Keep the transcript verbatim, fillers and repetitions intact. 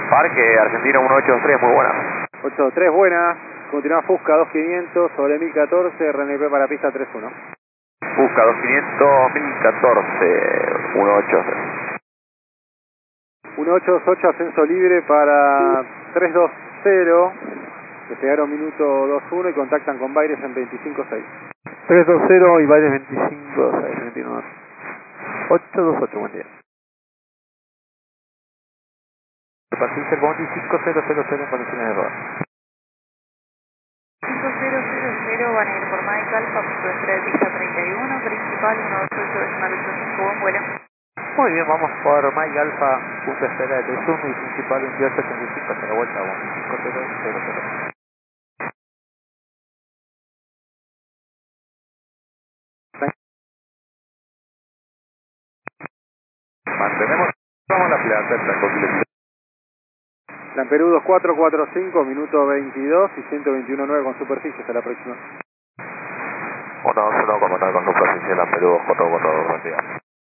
Parque Argentino uno ocho dos tres, muy buena. ocho dos tres, buena. Continúa Fusca dos quinientos sobre mil catorce, R N P para pista tres uno. Fusca dos quinientos, mil catorce, uno ocho dos tres. uno ocho dos ocho, ascenso libre para tres dos cero. Despegaron minuto dos uno y contactan con Baires en veinticinco seis. tres dos cero y Baires veinticinco seis, veintinueve. ocho dos ocho, buen día. Patricia, el bondi cinco cero cero cero en condiciones de rodar. cinco cero cero cero, van a ir por Mike Alfa, punto de espera de pista treinta y uno, principal uno dos ocho decimal ocho cinco, buen vuelo. Muy bien, vamos por Mike Alfa, punto de espera de tres uno y principal veintiocho ochenta y cinco, hasta la vuelta, bondi cinco cero cero cero. Mantenemos, vamos a la plata, con Lamperú dos cuatro cuatro cinco, minuto veintidós y ciento veintiuno nueve con superficie. Hasta la próxima. uno dos uno, comandante con superficie, la Perú, cuatro cuatro dos, buen día.